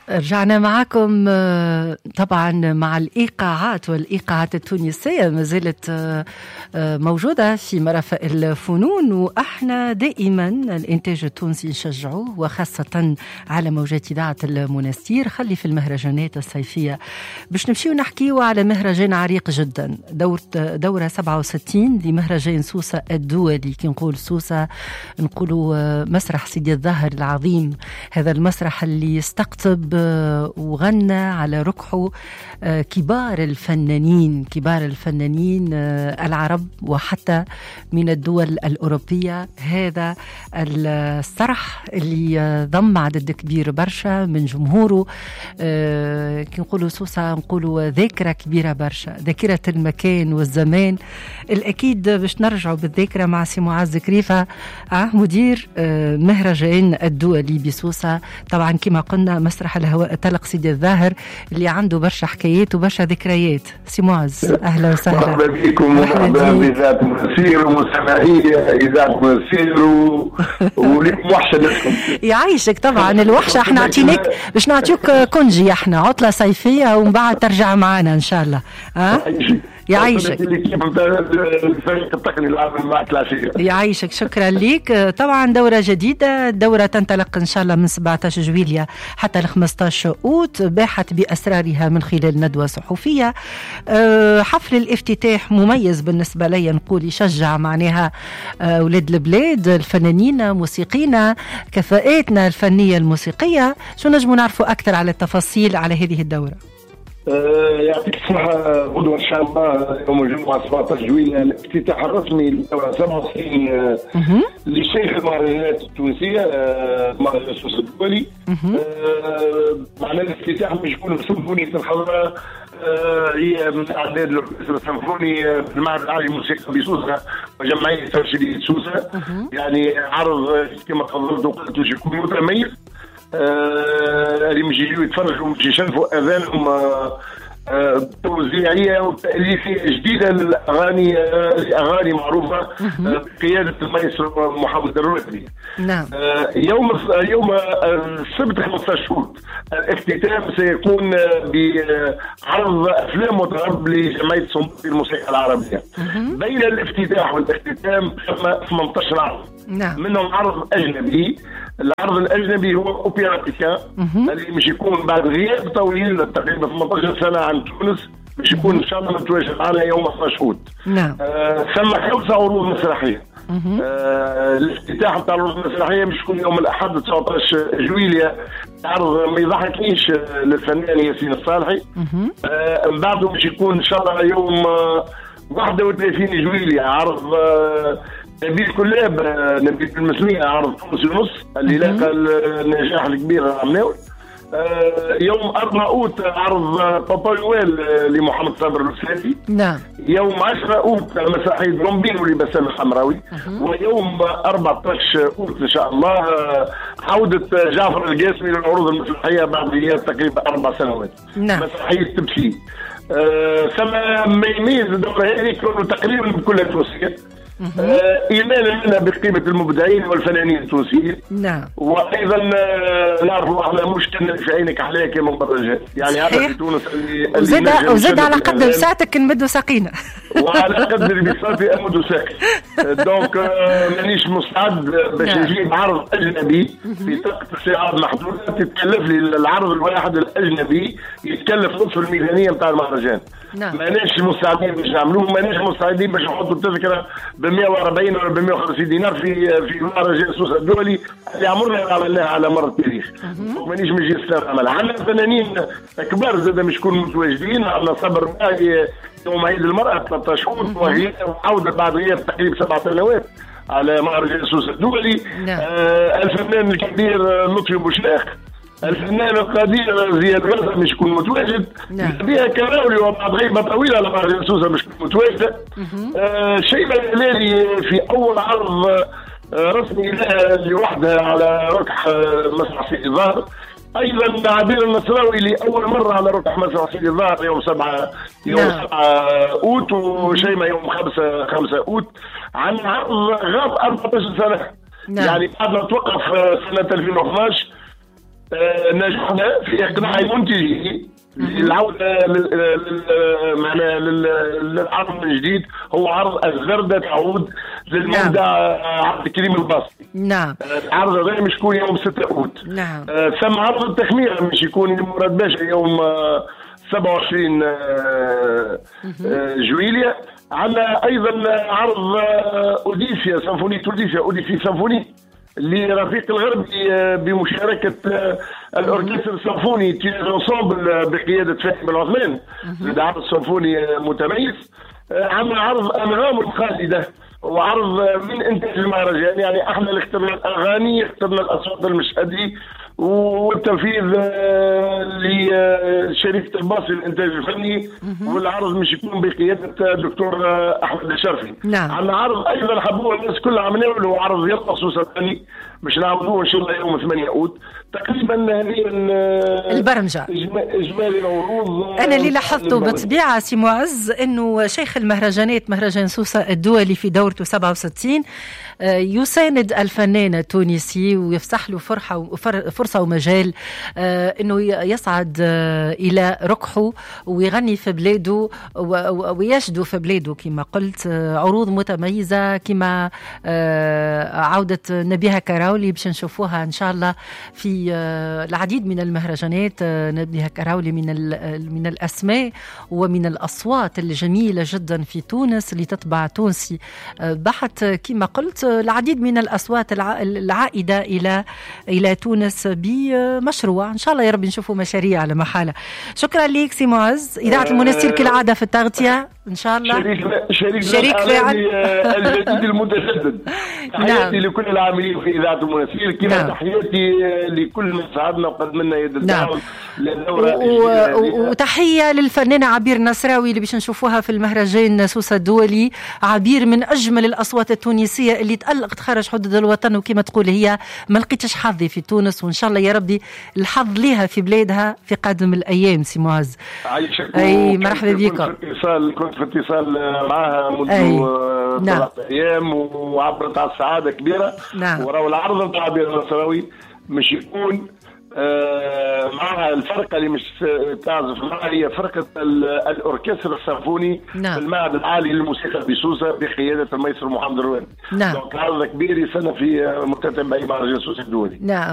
رجعنا معكم طبعا مع الإيقاعات والإيقاعات التونسية ما زالت موجودة في مرافق الفنون، وإحنا دائما الإنتاج التونسي نشجعوه، وخاصة على موجات إذاعة المنستير. خلي في المهرجانات الصيفية باش نمشيو نحكيو على مهرجان عريق جدا، دورة 67 لمهرجان سوسة الدولي. كي نقول سوسة نقولوا مسرح سيدي الظاهر العظيم، هذا المسرح اللي استقطب وغنى على ركحه كبار الفنانين العرب وحتى من الدول الأوروبية. هذا السرح اللي ضم عدد كبير برشا من جمهوره، كي نقولوا سوسة نقولوا ذاكرة كبيرة برشا، ذاكرة المكان والزمان. الأكيد باش نرجعوا بالذاكرة مع سي معز كريفة مدير مهرجان الدولي بسوسة. طبعا كما قلنا مسرح الهواء طلق سيدي الظاهر اللي عنده برشا حكايات وبرشا ذكريات. سي معز أهلا وسهلا. مرحبا بكم ومرحبا بإذاعة منستير ومستمعي إذاعة منستير ولكم وحشة لكم. يعيشك طبعا الوحشة. احنا عطيناك باش نعطيوك كونجي، احنا عطلة صيفية ومن بعد ترجع معنا إن شاء الله. يعيشك. الفريق التقني العام معك العشية. يعيشك، شكرا ليك. طبعا دورة جديدة، دورة تنطلق إن شاء الله من 17 جويلية حتى ل 15 أوت، باحت بأسرارها من خلال ندوة صحفية. حفل الافتتاح مميز بالنسبة لي، نقول يشجع معناها أولاد البلاد، الفنانين، موسيقينا، كفاءاتنا الفنية الموسيقية. شو نجموا نعرفوا أكثر على التفاصيل على هذه الدورة؟ يعطيك الصحة. غدوة إن شاء الله يوم الجمعة 17 جويلية الافتتاح الرسمي للدورة 67 لشيخ المهرجانات التونسية، مهرجان سوسة الدولي. معناه الافتتاح مش يكون بسيمفونية الخضراء، هي من أعداد الأوركسترا السيمفوني بالمعهد العالي للموسيقى بسوسة وجمعية ترشيدية سوسة. يعني عرض كما تفضلت وقلت باش يكون متميز، اللي مش يجوا يتفرجوا مش يشوفوا اذانهم توزيعيه وتاليفيه جديده للاغاني معروفه بقياده المايسترو محمد الرويدي. نعم. يوم السبت 15 أوت الافتتاح سيكون بعرض افلام وتعرض لجمعيه صنباط الموسيقى العربيه. بين الافتتاح والاختتام 18 عرض. نعم. منهم عرض اجنبي. العرض الاجنبي هو اوبيراتيكا اللي مش يكون بعد غياب طويل تقريبا 18 سنه عن تونس، مش يكون ان شاء الله متواجد معنا يوم 12 أوت. نعم. ثم 5 عروض مسرحيه. الافتتاح بتاع العروض المسرحيه مش يكون يوم الاحد 19 جويلية، عرض ما يضحكنيش للفنان ياسين الصالحي. من بعده مش يكون ان شاء الله يوم 31 جويلية عرض نبيل كلاب، نبيل المسمية، عرض تونسي ونص اللي لاقى النجاح الكبير عمناول. يوم 4 أوت عرض بابا نويل لمحمد صابر الوسادي. نعم. يوم 10 أوت مسرحية برومبينو لبسام الحمراوي. ويوم 14 أوت إن شاء الله عودة جعفر القاسمي للعروض المسرحية بعد غياب تقريبا 4 سنوات. نعم. مسرحية تبسيم. ثم ما يميز الدورة هذه كانوا تقريبا بكل تونسية، إيمانا منا بقيمة المبدعين والفنانين التونسيين. نعم. وأيضا نعرفوا احنا مش كنا في عينك حلاك مبرجات، يعني هذا في تونس اللي وزاد على قدر ساعتك نمدوا ساقينا وعلى قدر بساطي أمد وساكي. دونك مانيش مستعد باش نجيب عرض أجنبي في طاقة ساعات محدودة تتكلف لي العرض الواحد الأجنبي يتكلف نصف الميزانية نتاع المهرجان. نعم. ماناش مستعدين باش نعملوه، ماناش مستعدين باش نحطوا التذكرة ب 140 ولا ب 150 دينار في مهرجان سوسة الدولي اللي عمرنا عملناها على مر التاريخ. مانيش مجي نستعملها. عندنا فنانين كبار زاد مش يكونوا متواجدين. عندنا صبر ماهي يوم عيد المرأة 13 شهور وعودة بعد غياب تقريبا 7 سنوات على مهرجان سوسة الدولي. الفنان الكبير لطفي بوشلاخ، الفنان القدير زياد غزة مش يكون متواجد. بها كراولي وبعد غيبة طويلة على مهرجان سوسة مش يكون متواجدة. شيماء الهلالي في أول عرض رسمي لها لوحدها على ركح مسرح سيدي الظاهر. ايضا عبير النصراوي لاول مره على ركح مسرح سيدي الظاهر يوم 7 أوت، وشيماء يوم 5 أوت. عن عرض غاب 14 سنه. يعني بعد ما توقف سنه 2012 نجحنا في إقناع المنتجين العودة معناها للعرض من جديد. هو عرض الزردة تعود للمبدع عبد الكريم الباسطي. نعم. العرض هذا مش يكون يوم 6 أوت. نعم. ثم عرض التخمير مش يكون مراد باشا يوم 27 جويليا. عندنا أيضا عرض أوديسيا، سيمفونية أوديسي سيمفوني لرفيق الغربي بمشاركة الأوركستر السيمفوني تيراج انصامبل بقيادة فهمي بن عثمان. هذا عرض سيمفوني متميز. عندنا عرض أنغام الخالدة، وعرض من إنتاج المهرجان. يعني احنا اللي اخترنا الأغاني، اخترنا الأصوات المشهدي، والتنفيذ لشركة الباصي للإنتاج الفني. والعرض مش يكون بقيادة الدكتور أحمد الشرفي. نعم. عندنا عرض أيضا حبوه الناس كلها عم نعملوا عرض يلا خصوصا ثاني مش نعملوه إن شاء الله يوم 8 أوت تقريبا. هذه البرمجة إجمالي العروض. أنا اللي لاحظته بطبيعة سي معز إنه شيخ المهرجانات مهرجان سوسة الدولي في دورته 67 يساند الفنان التونسي ويفسح له فرصة ومجال إنه يصعد إلى ركحه ويغني في بلاده ويجدو في بلاده كما قلت. عروض متميزة كما عودة نبيها كراولي باش نشوفوها إن شاء الله في العديد من المهرجانات. نبيها كراولي من الأسماء ومن الأصوات الجميلة جدا في تونس اللي تطبع تونسي بحت كما قلت. العديد من الأصوات العائدة إلى تونس بمشروع إن شاء الله يا رب نشوفوا مشاريع على محالة. شكرا لك سي معز. إذاعة المنستير كالعادة في التغطية إن شاء الله. شريك الجديد المتجدد. تحياتي لكل العاملين في إذاعة المنستير كما تحياتي لكل من ساعدنا وقدم لنا يد الدعم للدورة. وتحية للفنانة عبير النصراوي اللي باش نشوفوها في المهرجان سوسة الدولي. عبير من أجمل الأصوات التونسية اللي تألقت خارج حدود الوطن، وكما تقول هي ما لقيتش حظي في تونس، وإن شاء الله يا ربي الحظ ليها في بلادها في قادم الأيام. سي معز أي مرحبا بكم. كنت في اتصال معها منذ 3 أيام وعبرت على السعادة كبيرة. وراء العرض نتاع عبير النصراوي مش يكون معها الفرقة اللي مش تعزف معها هي فرقة الأوركستر السيمفوني في المعهد العالي للموسيقى بسوسة بقيادة المايسترو محمد الرواني. دونك عرض كبير يسنى في متتبعي مهرجان سوسة الدولي.